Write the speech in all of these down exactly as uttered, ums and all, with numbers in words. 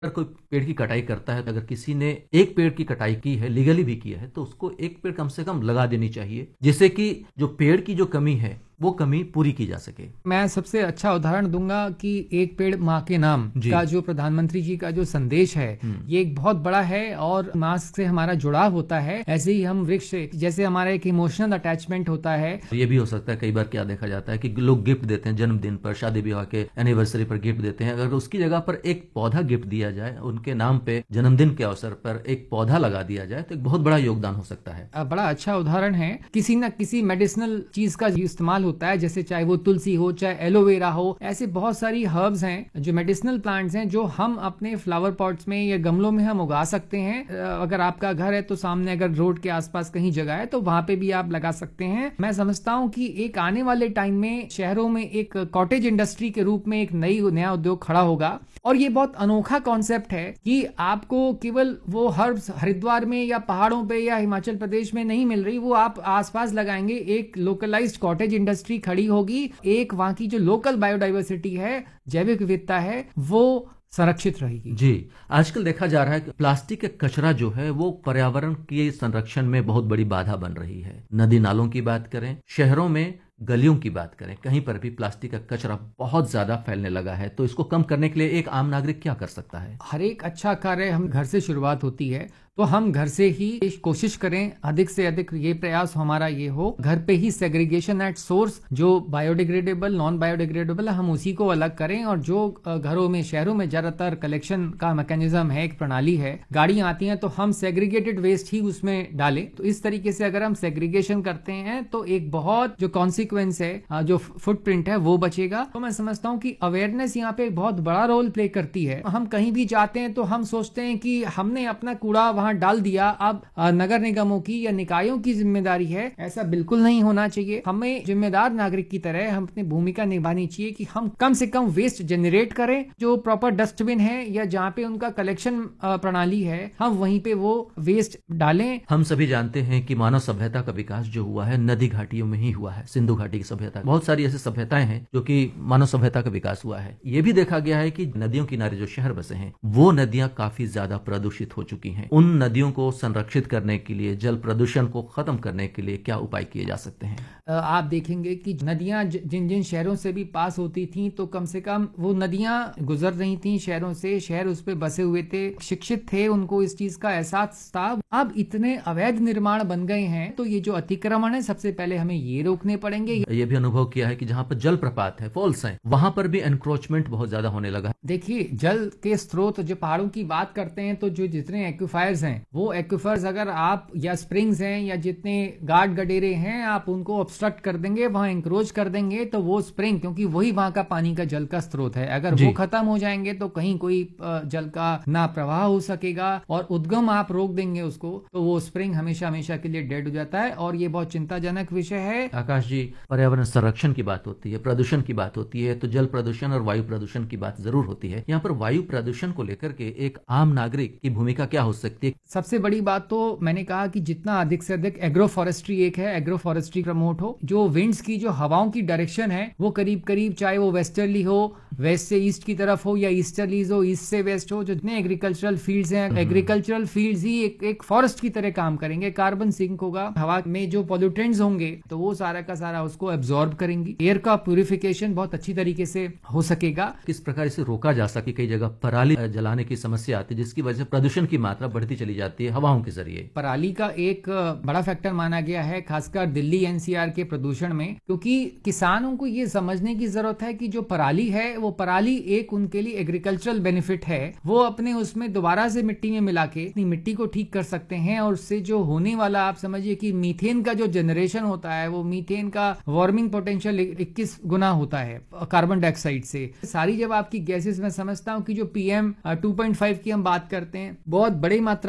अगर कोई पेड़ की कटाई करता है, तो अगर किसी ने एक पेड़ की कटाई की है, लीगली भी किया है, तो उसको एक पेड़ कम से कम लगा देनी चाहिए, जिससे कि जो पेड़ की जो कमी है वो कमी पूरी की जा सके। मैं सबसे अच्छा उदाहरण दूंगा कि एक पेड़ माँ के नाम जी। का जो प्रधानमंत्री जी का जो संदेश है, ये एक बहुत बड़ा है और माँ से हमारा जुड़ाव होता है। ऐसे ही हम वृक्ष से जैसे हमारा एक इमोशनल अटैचमेंट होता है। ये भी हो सकता है, कई बार क्या देखा जाता है कि लोग गिफ्ट देते हैं जन्मदिन पर, शादी विवाह के एनिवर्सरी पर गिफ्ट देते हैं। अगर उसकी जगह पर एक पौधा गिफ्ट दिया जाए, उनके नाम पे जन्मदिन के अवसर पर एक पौधा लगा दिया जाए, तो एक बहुत बड़ा योगदान हो सकता है। अ, बड़ा अच्छा उदाहरण है। किसी न किसी मेडिसिनल चीज का इस्तेमाल होता है, जैसे चाहे वो तुलसी हो, चाहे एलोवेरा हो, ऐसे बहुत सारी हर्ब्स हैं जो मेडिसिनल प्लांट्स हैं, जो हम अपने फ्लावर पॉट्स में या गमलों में हम उगा सकते हैं। अ, अगर आपका घर है तो सामने अगर रोड के आसपास कहीं जगह है तो वहां पे भी आप लगा सकते हैं। मैं समझता हूँ कि एक आने वाले टाइम में शहरों में एक कॉटेज इंडस्ट्री के रूप में एक नई नया उद्योग खड़ा होगा और ये बहुत अनोखा कॉन्सेप्ट है कि आपको केवल वो हर्ब्स हरिद्वार में या पहाड़ों पे या हिमाचल प्रदेश में नहीं मिल रही, वो आप आसपास लगाएंगे। एक लोकलाइज्ड कॉटेज इंडस्ट्री खड़ी होगी, एक वहां की जो लोकल बायोडाइवर्सिटी है, जैविक विविधता है, वो संरक्षित रहेगी। जी, आजकल देखा जा रहा है कि प्लास्टिक का कचरा जो है वो पर्यावरण के संरक्षण में बहुत बड़ी बाधा बन रही है। नदी नालों की बात करें, शहरों में गलियों की बात करें, कहीं पर भी प्लास्टिक का कचरा बहुत ज्यादा फैलने लगा है। तो इसको कम करने के लिए एक आम नागरिक क्या कर सकता है? हर एक अच्छा कार्य हम घर से शुरुआत होती है, तो हम घर से ही कोशिश करें, अधिक से अधिक ये प्रयास हमारा ये हो, घर पे ही सेग्रीगेशन एट सोर्स, जो बायोडिग्रेडेबल नॉन बायोडिग्रेडेबल है हम उसी को अलग करें। और जो घरों में शहरों में ज्यादातर कलेक्शन का मैकेनिज्म है, एक प्रणाली है, गाड़ियां आती हैं तो हम सेग्रीगेटेड वेस्ट ही उसमें डालें। तो इस तरीके से अगर हम सेग्रीगेशन करते हैं तो एक बहुत जो कॉन्सिक्वेंस है, जो फुटप्रिंट है, वो बचेगा। तो मैं समझता हूँ कि अवेयरनेस यहाँ पे एक बहुत बड़ा रोल प्ले करती है। हम कहीं भी जाते हैं तो हम सोचते हैं कि हमने अपना कूड़ा वहां डाल दिया, अब नगर निगमों की या निकायों की जिम्मेदारी है। ऐसा बिल्कुल नहीं होना चाहिए। हमें जिम्मेदार नागरिक की तरह हम अपनी भूमिका निभानी चाहिए कि हम कम से कम वेस्ट जनरेट करें, जो प्रॉपर डस्टबिन है या जहाँ पे उनका कलेक्शन प्रणाली है हम वहीं पे वो वेस्ट डालें। हम सभी जानते हैं कि मानव सभ्यता का विकास जो हुआ है नदी घाटियों में ही हुआ है। सिंधु घाटी की सभ्यता, बहुत सारी ऐसी सभ्यताएं हैं जो कि मानव सभ्यता का विकास हुआ है। ये भी देखा गया है कि नदियों किनारे जो शहर बसे हैं वो नदियां काफी ज्यादा प्रदूषित हो चुकी हैं। उन नदियों को संरक्षित करने के लिए, जल प्रदूषण को खत्म करने के लिए क्या उपाय किए जा सकते हैं? आप देखेंगे कि नदियां जिन जिन शहरों से भी पास होती थी तो कम से कम वो नदियां गुजर रही थी शहरों से, शहर उस पे बसे हुए थे, शिक्षित थे, उनको इस चीज का एहसास था। अब इतने अवैध निर्माण बन गए हैं तो ये जो अतिक्रमण है सबसे पहले हमें ये रोकने पड़ेंगे। ये भी अनुभव किया है कि जहाँ पर जल प्रपात है, फॉल्स है, वहां पर भी एनक्रोचमेंट बहुत ज्यादा होने लगा। देखिए, जल के स्रोत जो पहाड़ों की बात करते हैं तो जो जितने एक्विफायर्स हैं वो एक्विफायर्स अगर आप या स्प्रिंग्स हैं या जितने गाड गडेरे हैं आप उनको ऑब्स्ट्रक्ट कर देंगे, वहां इंक्रोच कर देंगे, तो वो स्प्रिंग, क्योंकि वही वहां का पानी का जल का स्रोत है, अगर वो खत्म हो जाएंगे तो कहीं कोई जल का ना प्रवाह हो सकेगा और उद्गम आप रोक देंगे उसको, तो वो स्प्रिंग हमेशा हमेशा के लिए डेड हो जाता है और ये बहुत चिंताजनक विषय है। आकाश जी, पर्यावरण संरक्षण की बात होती है, प्रदूषण की बात होती है, तो जल प्रदूषण और वायु प्रदूषण की बात जरूर होती है। यहाँ पर वायु प्रदूषण को लेकर के एक आम नागरिक की भूमिका क्या हो सकती है? सबसे बड़ी बात तो मैंने कहा कि जितना अधिक से अधिक एग्रो फॉरेस्ट्री, एक है एग्रो फॉरेस्ट्री प्रमोट हो, जो विंड्स की जो हवाओं की डायरेक्शन है वो करीब करीब चाहे वो वेस्टर्ली हो, वेस्ट से ईस्ट की तरफ हो, या ईस्टर्ली हो, ईस्ट से वेस्ट हो, जितने एग्रीकल्चरल फील्ड्स हैं, एग्रीकल्चरल फील्ड्स ही एक, एक फॉरेस्ट की तरह काम करेंगे। कार्बन सिंक होगा, हवा में जो पॉल्यूटेंट्स होंगे तो वो सारा का सारा उसको एब्जॉर्ब करेंगी। एयर का प्यूरिफिकेशन बहुत अच्छी तरीके से हो सकेगा। किस प्रकार से रोका जा सके? कई जगह पराली जलाने की समस्या आती है जिसकी वजह से प्रदूषण की मात्रा बढ़ती चली जाती है हवाओं के जरिए। पराली का एक बड़ा फैक्टर माना गया है खासकर दिल्ली एनसीआर के प्रदूषण में, क्योंकि किसानों को ये समझने की जरूरत है कि जो पराली है वो पराली एक उनके लिए एग्रीकल्चरल बेनिफिट है। वो अपने उसमें दोबारा से मिट्टी में मिला के अपनी मिट्टी को ठीक कर सकते हैं और उससे जो होने वाला, आप समझिए कि मीथेन का जो जनरेशन होता है, वो मीथेन का वार्मिंग पोटेंशियल इक्कीस गुना होता है कार्बन डाइऑक्साइड से। सारी जब आपकी गैसेस में समझता हूँ कि जो पीएम टू पॉइंट फाइव की हम बात करते हैं, बहुत बड़ी मात्रा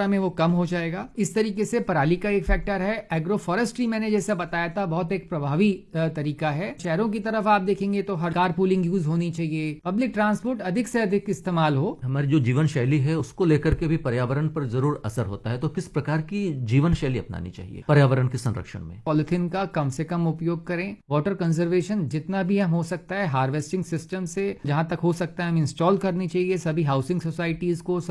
मात्रा में वो कम हो जाएगा। इस तरीके से पराली का एक फैक्टर है। एग्रो फॉरेस्ट्री मैंने जैसा बताया था बहुत एक प्रभावी तरीका है। शहरों की तरफ आप देखेंगे तो हर कार पूलिंग यूज होनी चाहिए, पब्लिक ट्रांसपोर्ट अधिक से अधिक इस्तेमाल हो। हमारी जो जीवन शैली है उसको लेकर के भी पर्यावरण पर जरूर असर होता है, तो किस प्रकार की जीवन शैली अपनानी चाहिए पर्यावरण के संरक्षण में? पॉलिथीन का कम से कम उपयोग करें। वाटर कंजर्वेशन जितना भी हम हो सकता है हार्वेस्टिंग सिस्टम से जहां तक हो सकता है हम इंस्टॉल करनी चाहिए सभी हाउसिंग सोसाइटीज को,